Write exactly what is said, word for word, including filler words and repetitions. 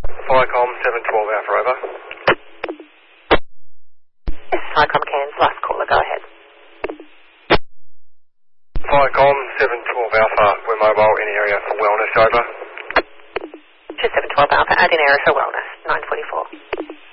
Viacom seven twelve Alpha, over. Yes, Viacom Cairns, last caller, go ahead. Viacom seven twelve Alpha, we're mobile in area for wellness, over. two seven one two Alpha, add in area for wellness, nine forty-four.